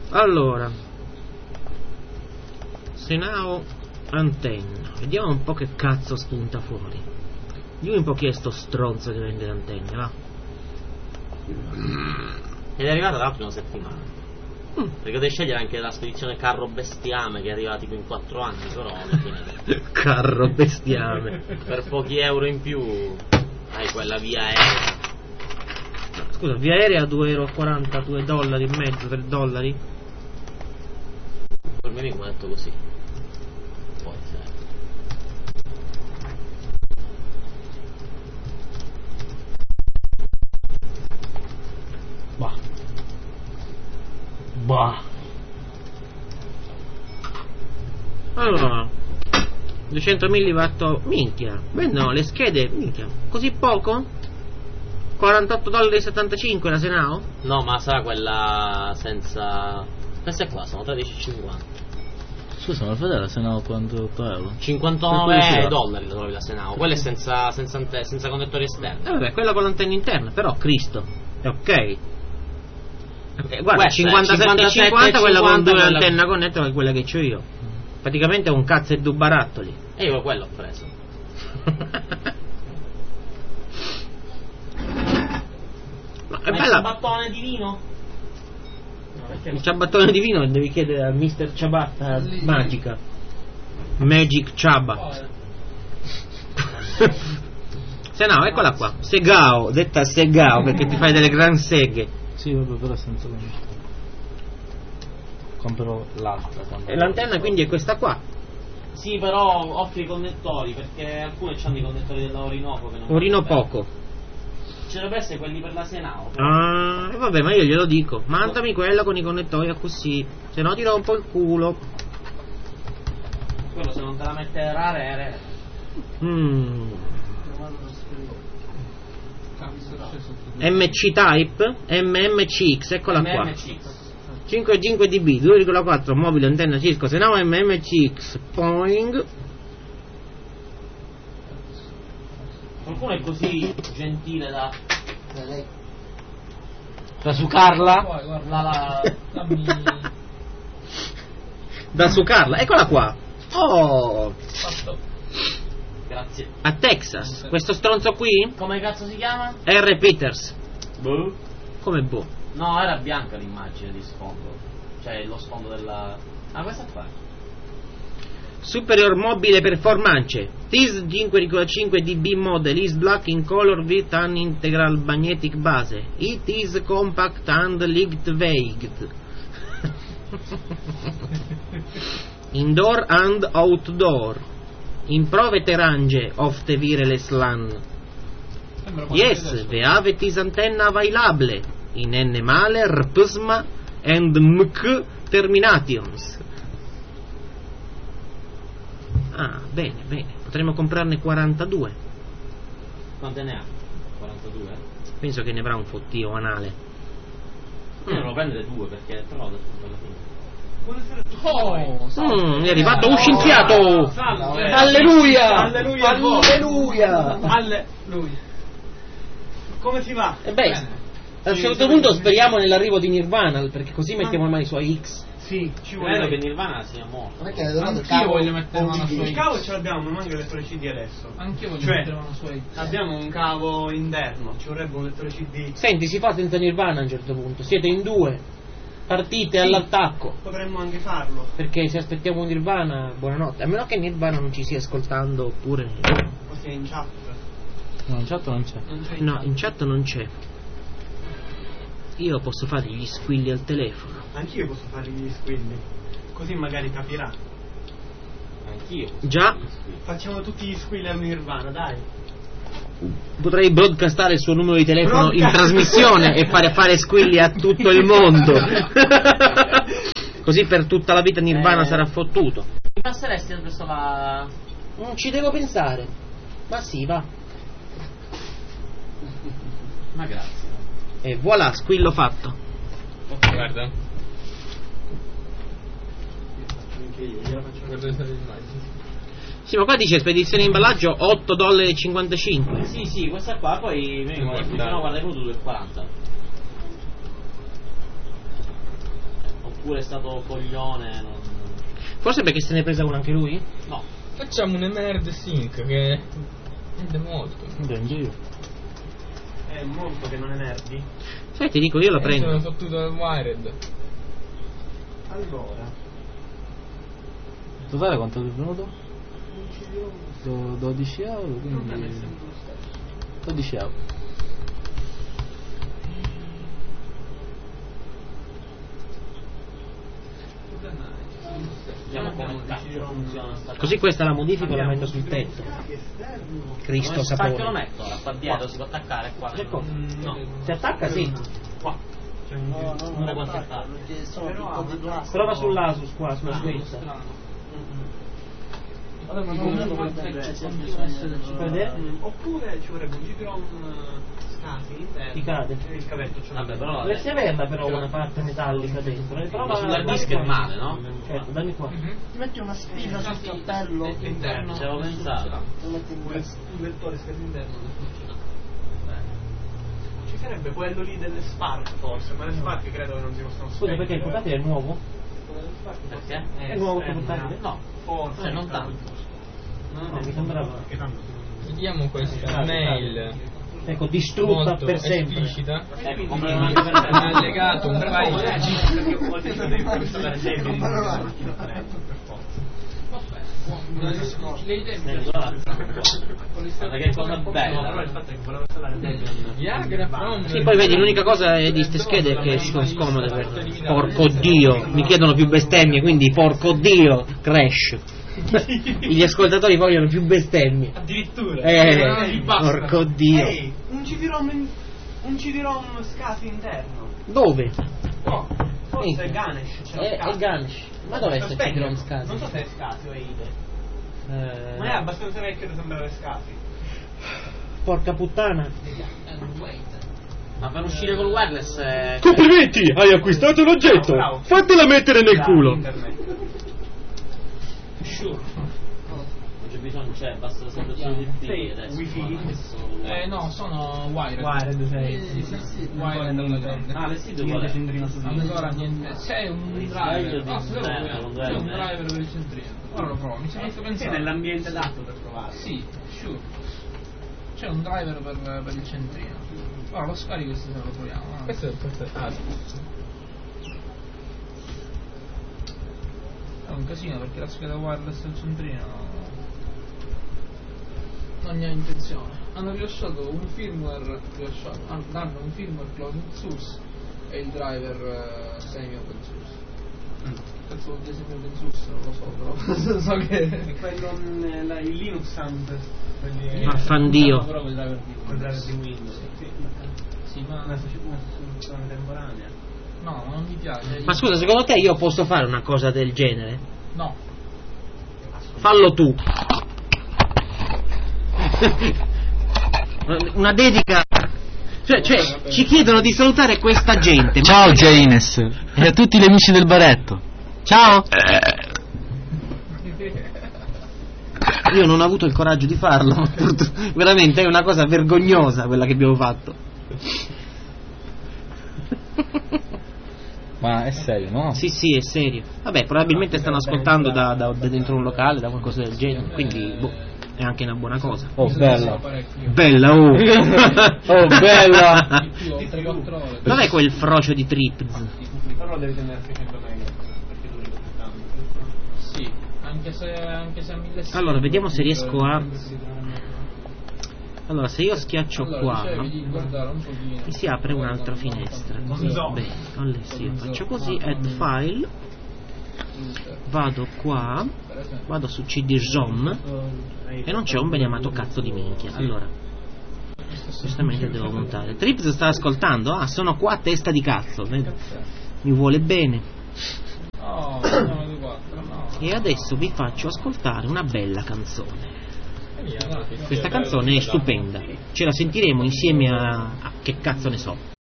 Allora, Senao antenna. Vediamo un po' che cazzo spunta fuori. Dimmi un po' chi è sto stronzo che vende le antenne, va. Ed è arrivata la prima settimana. Perché devi scegliere anche la spedizione carro bestiame che arriva tipo in 4 anni, però alla fine. Carro bestiame. Per pochi euro in più hai quella via aerea. Scusa, via aerea €2,40, $2,50, $3. Per me mi ha detto così. Può essere. Bah. Allora, 200 milliwatt, minchia. Beh no, le schede, minchia. Così poco? $48,75 la Senao? No, ma sarà quella senza. Queste qua sono $13,50. Scusa, ma fedele se no quanto euro? $59 trovi la Senao. Quella è senza connettori esterni. Vabbè, quella con l'antenna interna, però Cristo. È ok. Guarda, 57,50 quella con due antenna connetta è quella che c'ho io. Praticamente è un cazzo e due barattoli. E io quello ho preso. Ma è bella. Il ciabattone di vino? Il ciabattone di vino devi chiedere al Mr. Ciabatta magica. Magic Ciabat. Se no, eccola qua. Segao, detta Segao perché ti fai delle gran seghe. Sì, vabbè, però senza comprerò l'altra. E l'antenna quindi è questa qua. Sì, però offri i connettori, perché alcune hanno i connettori della Orinoco che non Orino poco. Ci dovrebbe essere quelli per la Senao. Ah, e vabbè, ma io glielo dico. Mandami quella con i connettori così. Se no ti do un po' il culo. Quello se non te la mette rare. MC Type, MMCX, eccola qua. MMCX. 5,5 dB, 2,4 mobile antenna Cisco, se no MMCX. Poing. Qualcuno è così gentile Da sucarla? Da sucarla, eccola qua. Oh, Grazie. a Texas, questo stronzo qui? Come cazzo si chiama? R. Peters. Boh. Come boh? No, era bianca l'immagine di sfondo. Cioè lo sfondo della. Ah, questa qua. Superior mobile performance. This 5,5 dB model is black in color with an integral magnetic base. It is compact and lightweight. Indoor and outdoor. Improved range of the wireless LAN. Yes, the have this antenna available in N-male, RPSMA and MK terminations. Ah, bene, bene. Potremmo comprarne 42. Quante ne ha? 42? Penso che ne avrà un fottio anale. Io non lo prendere 2 perché però adesso alla fine. È arrivato un scienziato! Salve. Alleluia! Alleluia! Alleluia! Come si va? E beh, a un certo punto speriamo nell'arrivo di Nirvana, perché così mettiamo mano ai suoi X. Sì, ci Credo che vuole. Nirvana sia morto. Perché Anch'io voglio mettere mano su Il cavo ce l'abbiamo, ma manca il lettore CD adesso. Anch'io voglio Cioè, mettere mano su abbiamo un cavo interno, ci vorrebbe un lettore CD. Senti, si fa senza Nirvana a un certo punto. Siete in due. Partite all'attacco. Potremmo anche farlo. Perché se aspettiamo Nirvana, buonanotte. A meno che Nirvana non ci stia ascoltando oppure. Così in chat. No, in chat non c'è. Non c'è No, in chat non c'è. Io posso fare gli squilli al telefono. Anch'io posso fare gli squilli. Così magari capirà. Anch'io. Già, Facciamo tutti gli squilli a Nirvana, dai. potrei broadcastare il suo numero di telefono in trasmissione e fare squilli a tutto il mondo. Così per tutta la vita Nirvana sarà fottuto. Mi passeresti adesso la. Non ci devo pensare. Ma sì, va. Ma grazie. E voilà, squillo fatto. Ok, guarda. Anche io gliela faccio. Sì, ma qua dice spedizione in imballaggio $8,55. Sì, questa qua poi no, guarda, è venuto 2,40. oppure è stato coglione. Forse perché se ne è presa una anche lui? No. Facciamo un emerge sync che rende molto. È molto che non è nerdi. Sai, ti dico, io lo prendo. Sono fottuto dal Wired. Allora. In totale quanto è venuto? 12 euro, quindi 12 euro. Vediamo come cazzo funziona sta cosa. Così questa la modifico e la metto sul tetto. Cristo Come sapore. lo metto ora? Qua dietro si può attaccare qua. Ecco. No. Si attacca, sì. Qua. Non lo può attaccare. Prova sull'Asus qua, sulla scritta. Oppure ci vorrebbe un GPROM SCSI Ti cade. il cavetto ce l'ha. Vabbè, però Dovresti averla però una parte metallica dentro. ma sulla disc è male, no? Certo, dammi qua. Ti metti una spina sul cappello interno. Ci avevo pensato. lo metti in testa. Un vettore SCSI interno non funziona. Ci sarebbe quello lì delle Spark forse, ma le Spark credo che non si possano Scusa, perché il portatile è nuovo? Perché? È nuovo il portatile? No. Forse Cioè, non tanto. No, mi sembrava. Che tanto. Vediamo questa mail Ecco, distrutta molto per sempre. esplicita. Ecco, Un allegato, un file Perché poi devi sapere se devi per Guarda che cosa bella. Viagra from Sì, poi vedi, l'unica cosa di queste schede è che sono scomode per... Porco Dio, mi chiedono più bestemmie, quindi porco Dio, crash. Gli ascoltatori vogliono più bestemmie. addirittura Porco Dio. Ehi, un CD-ROM SCSI interno. Dove? Forse è Ganesh. È Ganesh. Ma dov'è sto CD-ROM Non SCSI? so se è SCSI o è IDE. Ma è abbastanza vecchio da sembrare SCSI. Porca puttana. Ma per uscire col wireless Complimenti, hai acquistato un oggetto. Bravo. Fatela mettere nel culo. Internet. non c'è bisogno, cioè basta sempre Sì, adesso. wifi. no, sono wired. Wired, sei. Sì, wired alla grande. Ah, le sì, Niente centrino su Ancora niente. C'è un driver. di Ah, se lo interno, proviamo. un C'è un driver. driver per il centrino. Ora lo provo, mi ci faccio Sì, pensare. nell'ambiente adatto per provare. Sì, sure. C'è un driver per il centrino. Ora lo scarico e se lo proviamo. Questo è è un casino perché la scheda wireless del centrino non ne ha intenzione. Hanno rilasciato un firmware hanno un firmware closed source e il driver semi open source. Penso vuol dire semi open source, non lo so, però so che E quello il Linux Sound, quelli Vaffandio. però quel driver di Windows. sì, ma Una soluzione temporanea. no, non mi piace. Ma scusa, secondo te io posso fare una cosa del genere? No. Fallo tu. Una dedica. Cioè, ci chiedono di salutare questa gente. Ciao Jaines e a tutti gli amici del baretto. Ciao. Io non ho avuto il coraggio di farlo. Veramente è una cosa vergognosa quella che abbiamo fatto. Ma è serio, no? Sì, è serio. Vabbè, probabilmente stanno ascoltando da dentro un locale, da qualcosa del genere. Quindi, è anche una buona cosa. Oh, bella. Bella, oh! Oh, bella. Dov'è quel frocio di Trips? Però devi tenere 600 mega perché duri così tanto. Sì, anche se a 1600. Allora, vediamo se riesco a... Allora, se io schiaccio qua, mi si apre un'altra finestra. Così, bene, allora sì, io faccio così, add file, vado qua, vado su CD-ROM e non c'è un beniamato cazzo di minchia. Allora, giustamente devo montare. Trips sta ascoltando? Ah, sono qua a testa di cazzo, vedi? Mi vuole bene. E adesso vi faccio ascoltare una bella canzone. Questa canzone è stupenda, ce la sentiremo insieme a che cazzo ne so.